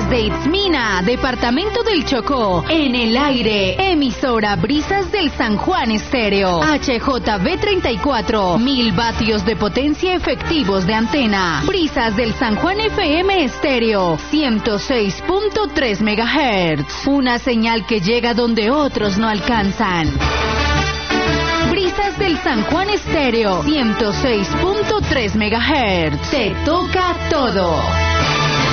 Desde Itzmina, departamento del Chocó, en el aire, emisora Brisas del San Juan Estéreo. HJB 34, 1000 vatios de potencia efectivos de antena. Brisas del San Juan FM Estéreo, 106.3 MHz. Una señal que llega donde otros no alcanzan. Brisas del San Juan Estéreo, 106.3 MHz. Te toca todo.